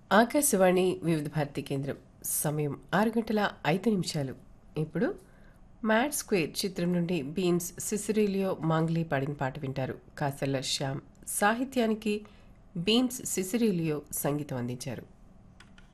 ఆకాశవాణి వివిధ భారతి కేంద్రం సమయం 6 గంటల 5 నిమిషాలు. ఇప్పుడు మ్యాడ్ స్క్వేర్ చిత్రం నుండి బీమ్స్ సిసిరేలియో మాంగ్లీ పాడిన పాట వింటారు. కాసల్ల శ్యామ్ సాహిత్యానికి బీమ్స్ సిసిరేలియో సంగీతం అందించారు.